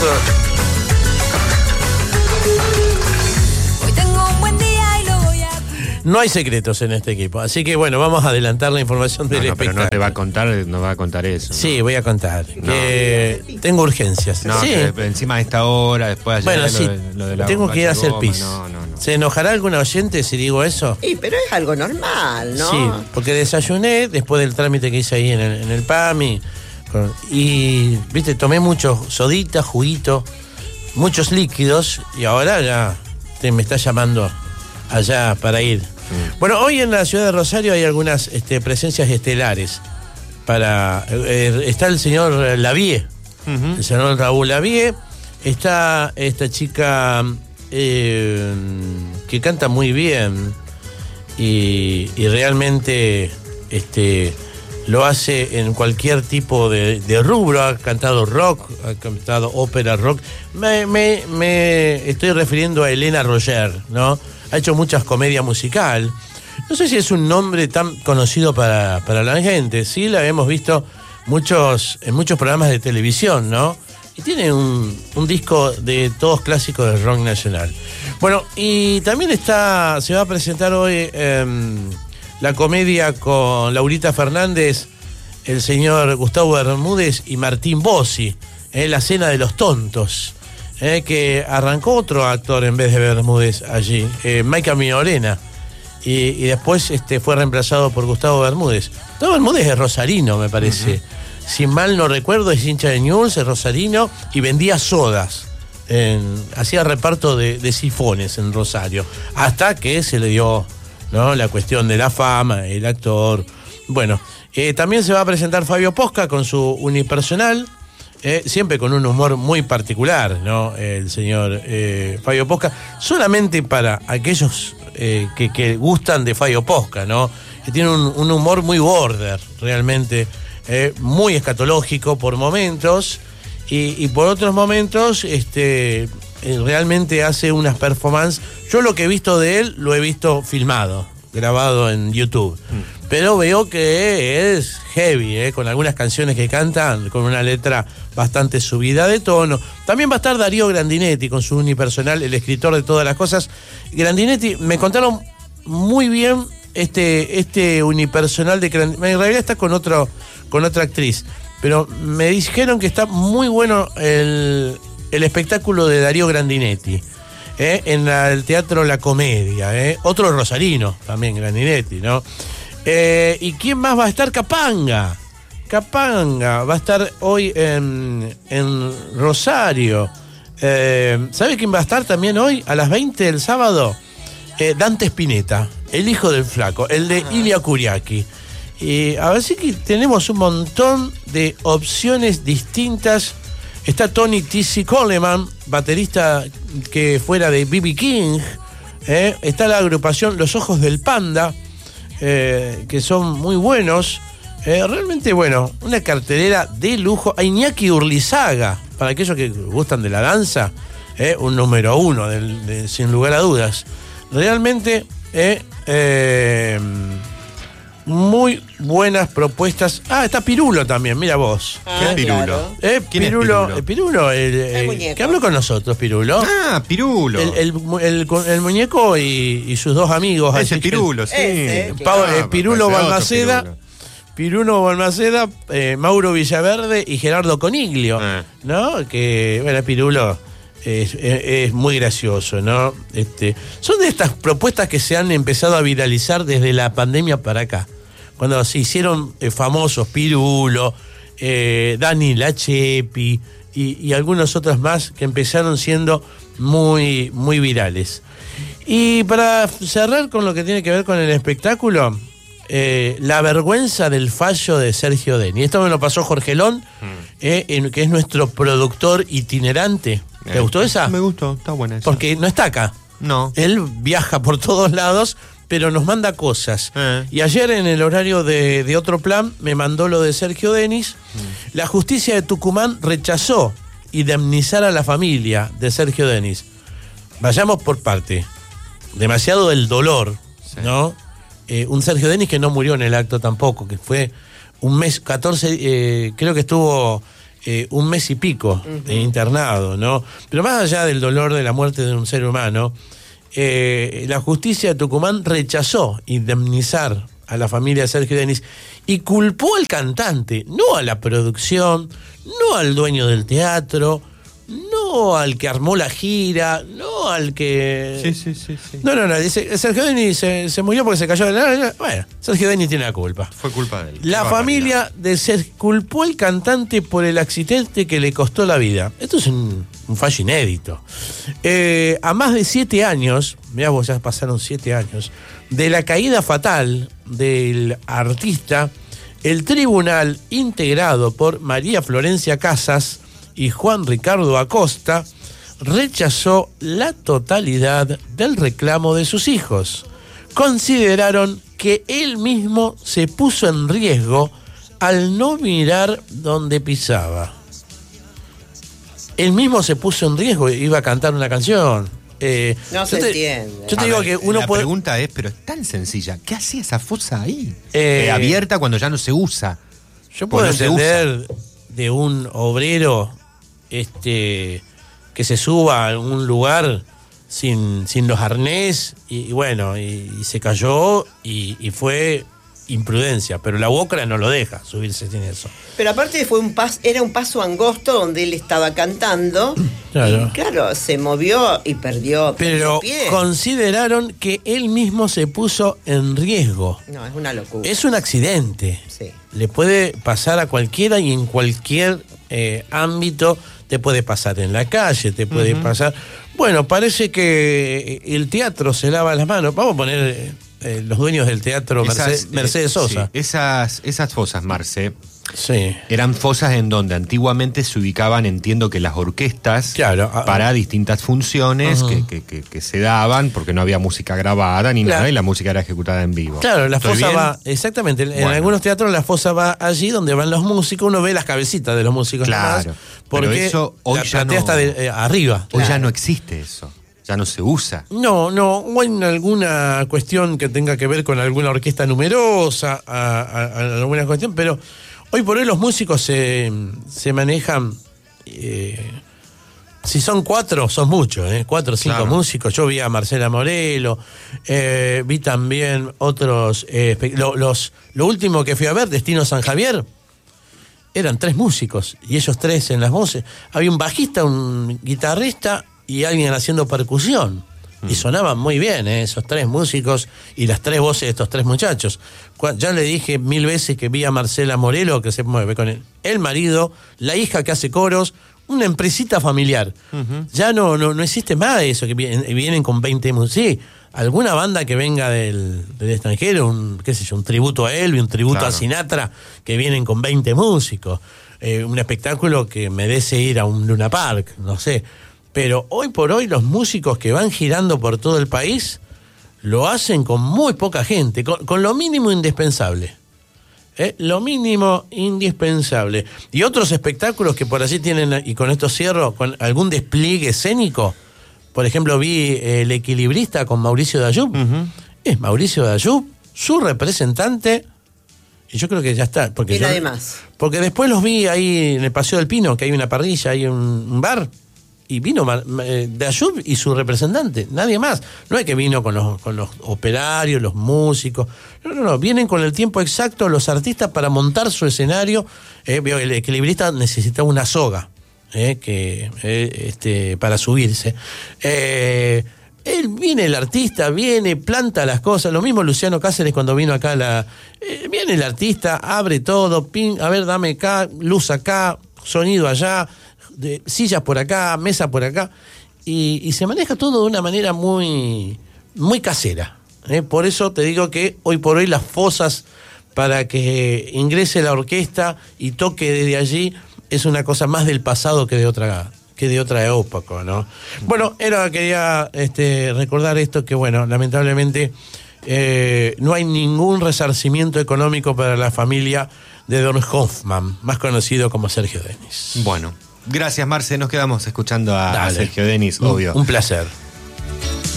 No hay secretos en este equipo, así que bueno, vamos a adelantar la información del espectáculo. Pero no te va a contar, no va a contar eso, ¿no? Sí, voy a contar. Tengo urgencias. No, sí. Encima de esta hora, después allá bueno, sí, lo de la tengo que ir a hacer pis. No. ¿Se enojará algún oyente si digo eso? Sí, pero es algo normal, ¿no? Sí, porque desayuné después del trámite que hice ahí en el PAMI. Y, viste, tomé mucho sodita, juguito, muchos líquidos, y ahora ya me está llamando allá para ir. Bueno, hoy en la ciudad de Rosario hay algunas presencias estelares. Está el señor Lavie, el señor Raúl Lavie. Está esta chica que canta muy bien y realmente lo hace en cualquier tipo de rubro. Ha cantado rock, ha cantado ópera rock. Me estoy refiriendo a Elena Roger, ¿no? Ha hecho muchas comedias musical. No sé si es un nombre tan conocido para la gente. Sí, la hemos visto en muchos programas de televisión, ¿no? Y tiene un disco de todos clásicos del rock nacional. Bueno, y también se va a presentar hoy la comedia con Laurita Fernández, el señor Gustavo Bermúdez y Martín Bossi, La Cena de los Tontos. Que arrancó otro actor en vez de Bermúdez allí, Maica Miorena, y después fue reemplazado por Gustavo Bermúdez. Gustavo Bermúdez es rosarino, me parece. Si mal no recuerdo, es hincha de Newell's, es rosarino, y vendía sodas. Hacía reparto de sifones en Rosario, hasta que se le dio, ¿no?, la cuestión de la fama, el actor. Bueno, también se va a presentar Fabio Posca con su unipersonal. Siempre con un humor muy particular, ¿no? El señor Fabio Posca, solamente para aquellos que gustan de Fabio Posca, ¿no? Que tiene un humor muy border, realmente, muy escatológico por momentos, y por otros momentos realmente hace unas performances. Yo lo que he visto de él lo he visto filmado, grabado en YouTube. Pero veo que es heavy, con algunas canciones que cantan, con una letra bastante subida de tono. También va a estar Darío Grandinetti con su unipersonal, el escritor de todas las cosas. Grandinetti, me contaron muy bien este unipersonal de Grandinetti. En realidad está con otra actriz, pero me dijeron que está muy bueno el espectáculo de Darío Grandinetti. En el Teatro La Comedia, otro rosarino también, Grandinetti, ¿no? ¿Y quién más va a estar? Capanga va a estar hoy en Rosario. ¿Sabe quién va a estar también hoy a las 20 del sábado? Dante Spinetta, el hijo del flaco, el de Ilia Kuriaki. Y a ver si que tenemos un montón de opciones distintas. Está Tony T.C. Coleman, baterista que fuera de B.B. King. Está la agrupación Los Ojos del Panda, que son muy buenos. Realmente, bueno, una cartelera de lujo. A Iñaki Urlizaga, para aquellos que gustan de la danza, un número uno, sin lugar a dudas. Realmente, muy buenas propuestas. Está Pirulo también, mira vos. ¿Qué es Pirulo? Claro. ¿Quién es Pirulo, el muñeco. Que habló con nosotros, Pirulo. Pirulo. El muñeco y sus dos amigos. Ese Pirulo, sí. Pirulo Balmaceda. Pirulo Balmaceda, Mauro Villaverde y Gerardo Coniglio, ¿no? Que, bueno, Pirulo es muy gracioso, ¿no? Son de estas propuestas que se han empezado a viralizar desde la pandemia para acá. Cuando se hicieron famosos Pirulo, Dani Lachepi y algunos otros más que empezaron siendo muy, muy virales. Y para cerrar con lo que tiene que ver con el espectáculo, la vergüenza del fallo de Sergio Denis. Esto me lo pasó Jorgelón, que es nuestro productor itinerante. ¿Te gustó esa? Me gustó, está buena esa. Porque no está acá. No. Él viaja por todos lados, pero nos manda cosas. Y ayer en el horario de Otro Plan me mandó lo de Sergio Denis. La justicia de Tucumán rechazó indemnizar a la familia de Sergio Denis. Vayamos por parte. Demasiado el dolor, ¿no? Un Sergio Denis que no murió en el acto tampoco, que fue un mes, 14, creo que estuvo un mes y pico internado, ¿no? Pero más allá del dolor de la muerte de un ser humano, la justicia de Tucumán rechazó indemnizar a la familia de Sergio Denis y culpó al cantante, no a la producción, no al dueño del teatro, no al que armó la gira, no al que... Sí. No. Dice, Sergio Denis se murió porque se cayó de la... Bueno, Sergio Denis tiene la culpa. Fue culpa de él. La familia de Sergio culpó al cantante por el accidente que le costó la vida. Esto es un fallo inédito. A más de 7 años, mirá vos, ya pasaron 7 años, de la caída fatal del artista, el tribunal, integrado por María Florencia Casas y Juan Ricardo Acosta, rechazó la totalidad del reclamo de sus hijos. Consideraron que él mismo se puso en riesgo al no mirar donde pisaba. Él mismo se puso en riesgo, iba a cantar una canción. No se entiende. Yo te digo que uno la puede... pregunta es, pero es tan sencilla, ¿qué hacía esa fosa ahí? Abierta cuando ya no se usa. Yo puedo entender de un obrero que se suba a algún lugar sin los arnés y bueno, y se cayó y fue imprudencia, pero la UOCRA no lo deja subirse sin eso. Pero aparte era un paso angosto donde él estaba cantando. Claro. Y claro, se movió y perdió Pero pie. Consideraron que él mismo se puso en riesgo. No, es una locura. Es un accidente. Sí. Le puede pasar a cualquiera y en cualquier ámbito. Te puede pasar en la calle, te puede pasar... Bueno, parece que el teatro se lava las manos. Vamos a poner los dueños del teatro, Mercedes Sosa. Sí, esas fosas, Marce, sí, eran fosas en donde antiguamente se ubicaban, entiendo que las orquestas, claro, para distintas funciones que se daban, porque no había música grabada ni nada, y la música era ejecutada en vivo. Claro, la fosa bien? va, exactamente, Bueno. en algunos teatros la fosa va allí donde van los músicos, uno ve las cabecitas de los músicos. Claro, nomás, porque pero eso hoy la ya platea no... está arriba. Hoy ya no existe eso, ya no se usa. No, o en alguna cuestión que tenga que ver con alguna orquesta numerosa, alguna cuestión, pero hoy por hoy los músicos se manejan, si son 4, son muchos, 4 o 5 Claro. músicos. Yo vi a Marcela Morelo, vi también otros, lo último que fui a ver, Destino San Javier, eran 3 músicos, y ellos 3 en las voces. Había un bajista, un guitarrista y alguien haciendo percusión. Y sonaban muy bien, esos 3 músicos y las 3 voces de estos 3 muchachos. Ya le dije 1000 veces que vi a Marcela Morelo, que se mueve con el marido, la hija que hace coros, una empresita familiar. Ya no existe más eso, que vienen con 20 músicos. Sí, alguna banda que venga del extranjero, un tributo a Elvis, un tributo Claro. a Sinatra, que vienen con 20 músicos. Un espectáculo que merece ir a un Luna Park, no sé. Pero hoy por hoy los músicos que van girando por todo el país lo hacen con muy poca gente, con lo mínimo indispensable. Lo mínimo indispensable. Y otros espectáculos que por allí tienen, y con esto cierro, con algún despliegue escénico. Por ejemplo, vi El Equilibrista con Mauricio Dayub. Es Mauricio Dayub, su representante, y yo creo que ya está. Porque y nadie más. Porque después los vi ahí en el Paseo del Pino, que hay una parrilla, hay un bar. Y vino Dayub y su representante, nadie más. No es que vino con los operarios, los músicos. No. Vienen con el tiempo exacto los artistas para montar su escenario. El Equilibrista necesitaba una soga para subirse. Viene el artista, planta las cosas. Lo mismo Luciano Cáceres cuando vino acá. Viene el artista, abre todo, a ver, dame acá, luz acá, sonido allá, sillas por acá, mesa por acá, y se maneja todo de una manera muy, muy casera. Por eso te digo que hoy por hoy las fosas para que ingrese la orquesta y toque desde allí es una cosa más del pasado que de otra época, ¿no? Bueno, quería recordar esto, que bueno, lamentablemente no hay ningún resarcimiento económico para la familia de Don Hoffman, más conocido como Sergio Denis. Bueno, gracias, Marce, nos quedamos escuchando a Dale. Sergio Denis, obvio. Un placer.